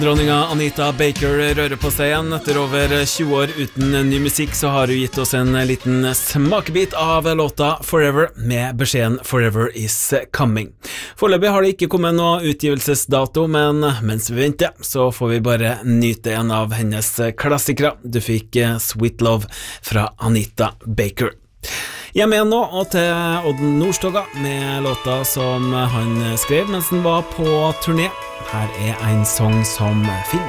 Dronninga Anita Baker rører på seg igjen. Etter over 20 år uten ny musikk så har hun gitt oss en liten smakebit av låta Forever med beskjeden Forever is coming. Foreløpig har det ikke kommet noe utgivelsesdato, men mens vi venter så får vi bare nyte en av hennes klassikere. Du fikk Sweet Love fra Anita Baker. Hjem igjen nå og til Odden Nordstoga med låta som han skrev mens han var på turné. Her er en sang som finnes.